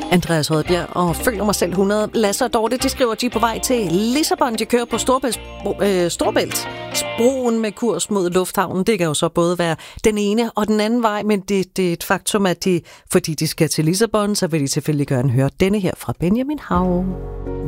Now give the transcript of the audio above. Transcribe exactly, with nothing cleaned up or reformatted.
Andreas Rødbjerg og Føler mig selv hundrede. Lasse og Dorte, de skriver, at de er på vej til Lissabon. De kører på Storbælt, øh, Storbæltsbroen med kurs mod lufthavnen. Det kan jo så både være den ene og den anden vej, men det, det er et faktum, at de, fordi de skal til Lissabon, så vil de selvfølgelig gerne høre denne her fra Benjamin Hav.